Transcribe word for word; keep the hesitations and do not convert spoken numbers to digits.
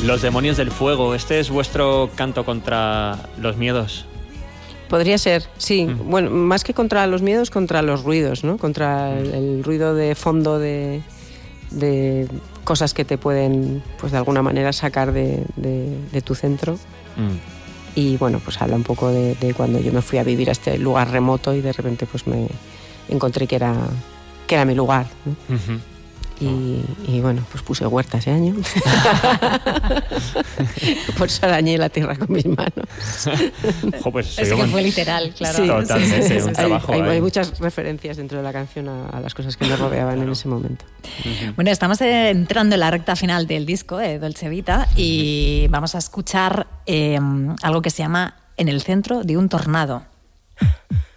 Los demonios del fuego, ¿este es vuestro canto contra los miedos? Podría ser, sí. Mm. Bueno, más que contra los miedos, contra los ruidos, ¿no? Contra el, el ruido de fondo de, de cosas que te pueden, pues de alguna manera, sacar de, de, de tu centro. Mm. Y bueno, pues habla un poco de, de cuando yo me fui a vivir a este lugar remoto y de repente pues me encontré que era, que era mi lugar, ¿no? Uh-huh. Y, y bueno, pues puse huerta ese año. Por eso arañé la tierra con mis manos. Jo, pues Es que un... fue literal, claro. Sí, totalmente, sí, sí, sí, un sí. trabajo. Hay, ahí. hay muchas referencias dentro de la canción a, a las cosas que me rodeaban en ese momento. Uh-huh. Bueno, estamos eh, entrando en la recta final del disco, eh, Dolce Vita, y vamos a escuchar eh, algo que se llama En el centro de un tornado.